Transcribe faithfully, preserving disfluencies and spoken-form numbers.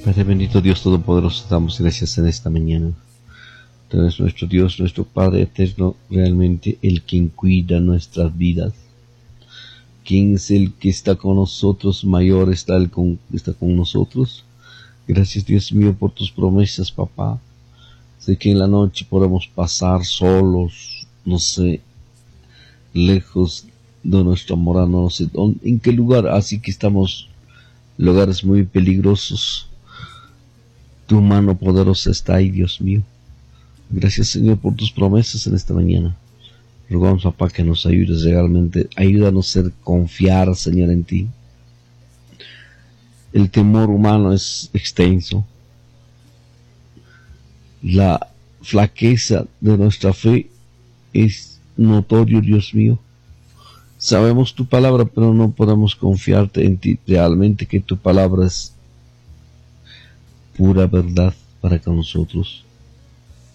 Padre bendito, Dios todopoderoso, te damos gracias en esta mañana. Tú eres nuestro Dios, nuestro Padre eterno, realmente el quien cuida nuestras vidas. ¿Quién es el que está con nosotros? Mayor está el que está con nosotros. Gracias, Dios mío, por tus promesas, papá. Sé que en la noche podemos pasar solos, no sé, lejos de nuestra morada, no sé dónde, en qué lugar, así que estamos en lugares muy peligrosos. Tu mano poderosa está ahí, Dios mío. Gracias, Señor, por tus promesas en esta mañana. Rogamos, papá, que nos ayudes realmente. Ayúdanos a ser confiar, Señor, en ti. El temor humano es extenso. La flaqueza de nuestra fe es notorio, Dios mío. Sabemos tu palabra, pero no podemos confiarte en ti realmente, que tu palabra es pura verdad para con nosotros.